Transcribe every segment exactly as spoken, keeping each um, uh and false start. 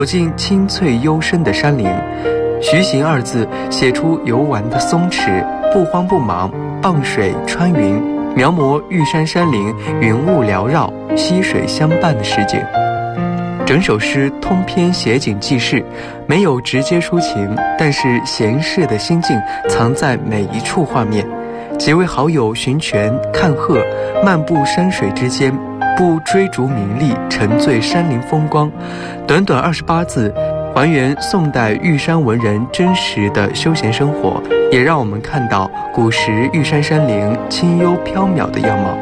走进清脆幽深的山林，徐行二字写出游玩的松弛，不慌不忙，傍水穿云，描摹玉山山林云雾缭绕，溪水相伴的世界。整首诗通篇写景记事，没有直接抒情，但是闲适的心境藏在每一处画面。几位好友寻泉看鹤，漫步山水之间，不追逐名利，沉醉山林风光。短短二十八字，还原宋代玉山文人真实的休闲生活，也让我们看到古时玉山山林清幽缥缈的样貌。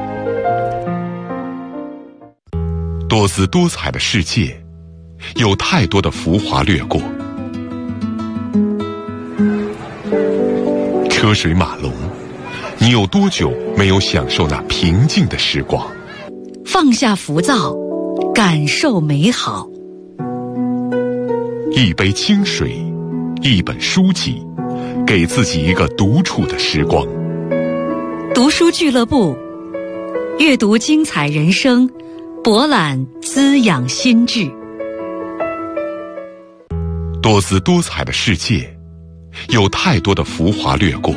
多姿多彩的世界，有太多的浮华掠过，车水马龙，你有多久没有享受那平静的时光？ 放下浮躁，感受美好。 一杯清水，一本书籍，给自己一个独处的时光。 读书俱乐部，阅读精彩人生，博览滋养心智。 多姿多彩的世界，有太多的浮华掠过，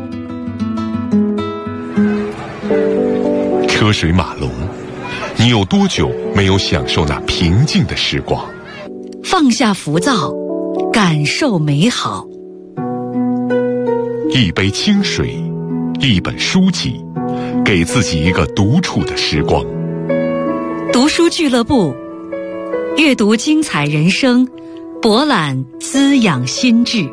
车水马龙，你有多久没有享受那平静的时光？ 放下浮躁，感受美好。 一杯清水，一本书籍，给自己一个独处的时光。 读书俱乐部，阅读精彩人生，博览滋养心智。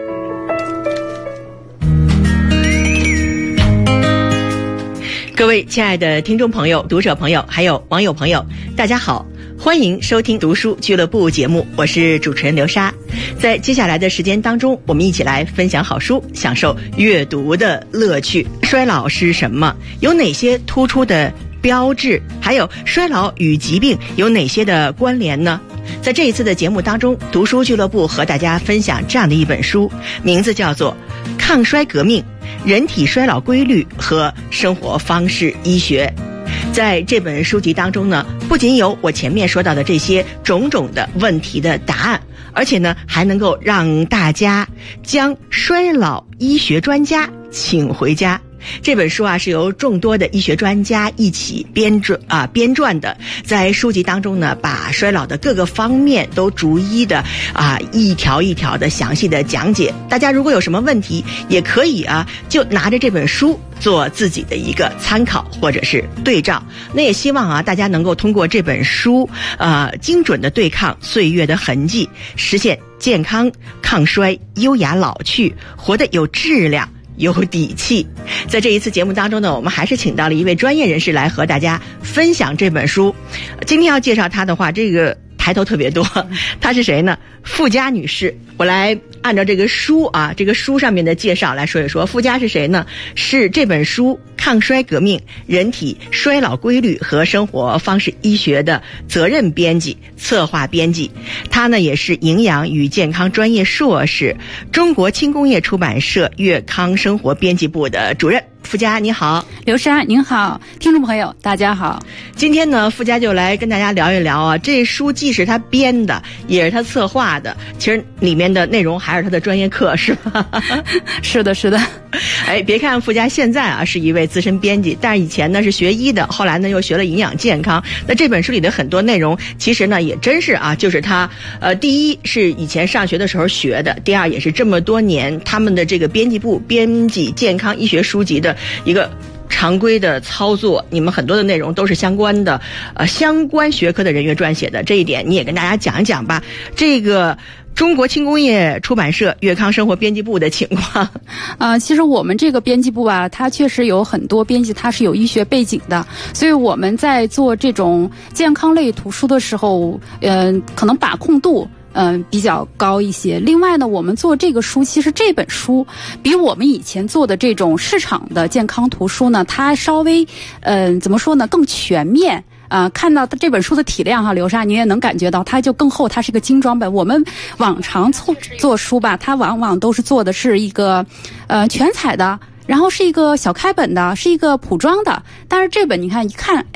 各位亲爱的听众朋友、读者朋友还有网友朋友，大家好，欢迎收听读书俱乐部节目，我是主持人刘莎。在接下来的时间当中，我们一起来分享好书，享受阅读的乐趣。衰老是什么？有哪些突出的标志？还有衰老与疾病有哪些的关联呢？在这一次的节目当中，读书俱乐部和大家分享这样的一本书，名字叫做《抗衰革命：人体衰老规律和生活方式医学》。在这本书籍当中呢，不仅有我前面说到的这些种种的问题的答案，而且呢，还能够让大家将衰老医学专家请回家。这本书啊是由众多的医学专家一起编撰啊编撰的，在书籍当中呢，把衰老的各个方面都逐一的啊一条一条的详细的讲解。大家如果有什么问题，也可以啊就拿着这本书做自己的一个参考或者是对照。那也希望啊大家能够通过这本书呃精准的对抗岁月的痕迹，实现健康抗衰、优雅老去，活得有质量有底气。在这一次节目当中呢，我们还是请到了一位专业人士来和大家分享这本书。今天要介绍他的话，这个抬头特别多。她是谁呢？傅佳女士。我来按照这个书啊，这个书上面的介绍来说一说。傅佳是谁呢？是这本书《抗衰革命：人体衰老规律和生活方式医学》的责任编辑、策划编辑。她呢也是营养与健康专业硕士，中国轻工业出版社粤康生活编辑部的主任。傅佳你好。 刘莎您好，听众朋友大家好。 今天呢，傅佳就来跟大家聊一聊啊，这书既是他编的，也是他策划的，其实里面的内容还是他的专业课，是吧？ 是的是的。 哎，别看傅佳现在啊是一位资深编辑，但是以前呢是学医的，后来呢又学了营养健康。那这本书里的很多内容其实呢也真是啊，就是他呃第一是以前上学的时候学的，第二也是这么多年他们的这个编辑部编辑健康医学书籍的一个常规的操作。你们很多的内容都是相关的呃相关学科的人员撰写的，这一点你也跟大家讲一讲吧。这个中国轻工业出版社粤康生活编辑部的情况。 呃，其实我们这个编辑部啊，它确实有很多编辑他是有医学背景的，所以我们在做这种健康类图书的时候，嗯、呃，可能把控度嗯、呃、比较高一些。另外呢，我们做这个书，其实这本书比我们以前做的这种市场的健康图书呢，它稍微嗯、呃、怎么说呢，更全面。呃，看到这本书的体量哈，刘莎，你也能感觉到它就更厚，它是个精装本。我们往常做做书吧，它往往都是做的是一个呃全彩的，然后是一个小开本的，是一个普装的。但是这本你看一看，哎呀，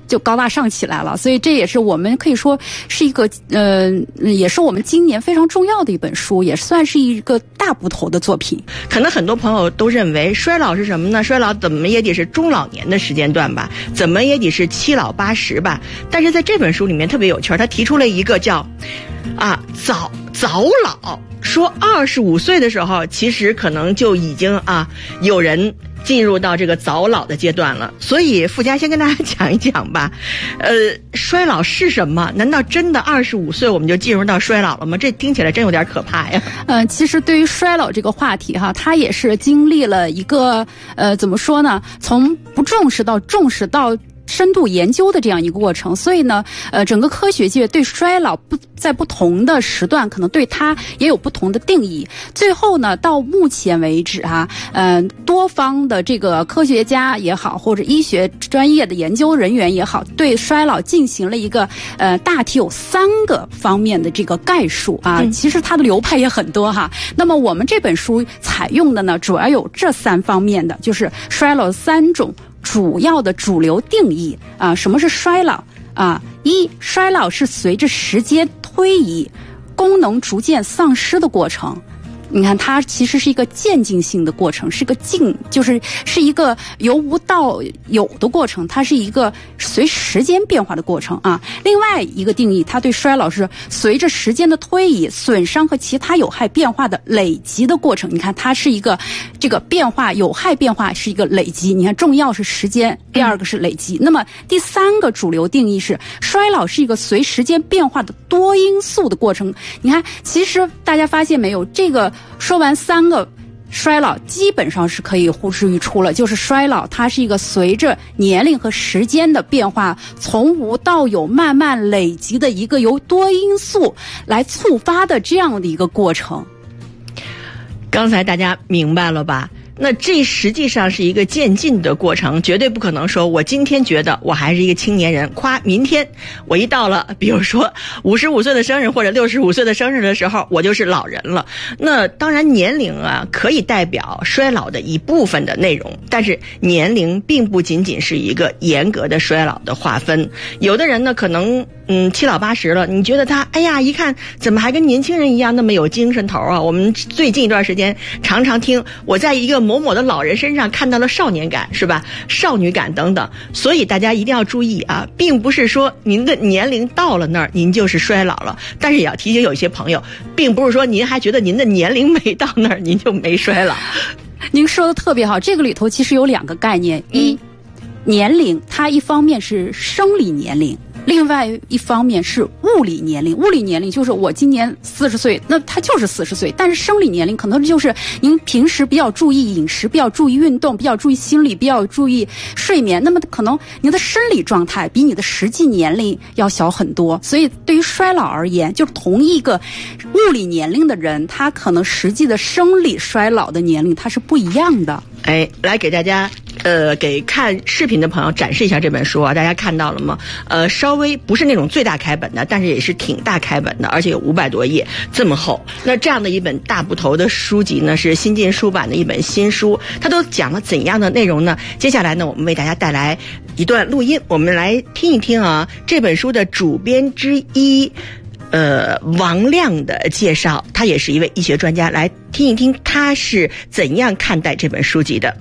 就高大上起来了。所以这也是我们可以说是一个呃，也是我们今年非常重要的一本书，也算是一个大部头的作品。 可能很多朋友都认为衰老是什么呢？衰老怎么也得是中老年的时间段吧，怎么也得是七老八十吧。但是在这本书里面特别有趣，他提出了一个叫啊早早老，说二十五岁的时候其实可能就已经啊有人进入到这个早老的阶段了。所以傅佳先跟大家讲一讲吧，呃，衰老是什么？难道真的二十五岁我们就进入到衰老了吗？这听起来真有点可怕呀。 嗯、呃，其实对于衰老这个话题哈，它也是经历了一个呃怎么说呢？从不重视到重视到深度研究的这样一个过程。所以呢，呃，整个科学界对衰老不在不同的时段，可能对它也有不同的定义。最后呢，到目前为止啊，嗯、呃，多方的这个科学家也好，或者医学专业的研究人员也好，对衰老进行了一个呃大体有三个方面的这个概述啊。嗯、其实它的流派也很多哈。那么我们这本书采用的呢，主要有这三方面的，就是衰老三种主要的主流定义啊。什么是衰老啊？一，衰老是随着时间推移，功能逐渐丧失的过程。你看，它其实是一个渐进性的过程，是个进，就是是一个由无到有的过程，它是一个随时间变化的过程啊。另外一个定义，它对衰老是随着时间的推移，损伤和其他有害变化的累积的过程。你看，它是一个这个变化，有害变化是一个累积。你看，重要是时间，第二个是累积。那么第三个主流定义是，衰老是一个随时间变化的多因素的过程。你看，其实大家发现没有，这个说完三个衰老基本上是可以呼之欲出了，就是衰老它是一个随着年龄和时间的变化，从无到有慢慢累积的一个由多因素来触发的这样的一个过程。 刚才大家明白了吧？那这实际上是一个渐进的过程，绝对不可能说我今天觉得我还是一个青年人，夸明天我一到了比如说五十五岁的生日或者六十五岁的生日的时候，我就是老人了。那当然年龄啊可以代表衰老的一部分的内容，但是年龄并不仅仅是一个严格的衰老的划分。有的人呢可能嗯七老八十了，你觉得他哎呀一看怎么还跟年轻人一样那么有精神头啊。我们最近一段时间常常听我在一个某某的老人身上看到了少年感，是吧？少女感等等。所以大家一定要注意啊，并不是说您的年龄到了那儿您就是衰老了，但是也要提醒有一些朋友，并不是说您还觉得您的年龄没到那儿您就没衰老。 您说的特别好，这个里头其实有两个概念。一，年龄它一方面是生理年龄，另外一方面是物理年龄。物理年龄就是我今年四十岁，那他就是四十岁。但是生理年龄可能就是您平时比较注意饮食，比较注意运动，比较注意心理，比较注意睡眠，那么可能您的生理状态比你的实际年龄要小很多。所以对于衰老而言，就是同一个物理年龄的人，他可能实际的生理衰老的年龄它是不一样的。 哎，来给大家呃给看视频的朋友展示一下这本书啊，大家看到了吗？呃稍微不是那种最大开本的，但是也是挺大开本的，而且有五百多页这么厚。那这样的一本大部头的书籍呢，是新晋出版的一本新书，它都讲了怎样的内容呢？接下来呢，我们为大家带来一段录音，我们来听一听啊这本书的主编之一呃，王亮的介绍。他也是一位医学专家，来听一听他是怎样看待这本书籍的。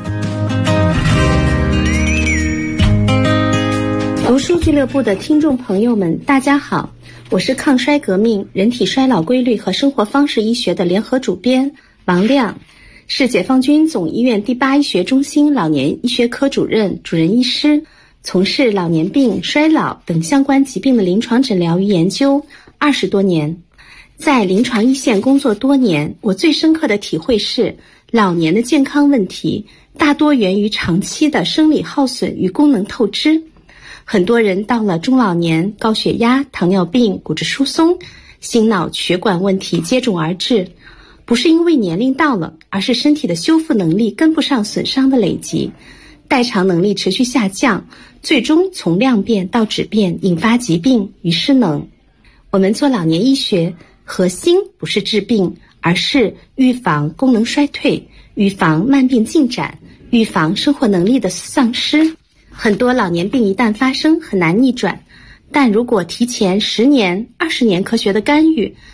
读书俱乐部的听众朋友们，大家好，我是抗衰革命、人体衰老规律和生活方式医学的联合主编王亮，是解放军总医院第八医学中心老年医学科主任、主任医师，从事老年病、衰老等相关疾病的临床诊疗与研究二十多年。在临床一线工作多年，我最深刻的体会是，老年的健康问题大多源于长期的生理耗损与功能透支。很多人到了中老年，高血压、糖尿病、骨质疏松、心脑血管问题接踵而至，不是因为年龄到了，而是身体的修复能力跟不上损伤的累积，代偿能力持续下降，最终从量变到质变，引发疾病与失能。我们做老年医学，核心不是治病，而是预防功能衰退，预防慢病进展，预防生活能力的丧失。 很多老年病一旦发生很难逆转，但如果提前十年、二十年科学的干预，